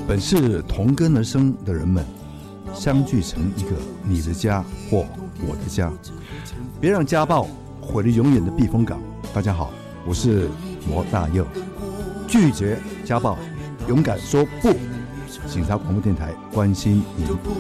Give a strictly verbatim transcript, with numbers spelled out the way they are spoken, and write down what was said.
本是同根而生的人们，相聚成一个你的家或我的家，别让家暴毁了永远的避风港。大家好，我是罗大佑，拒绝家暴，勇敢说不。警察广播电台关心您。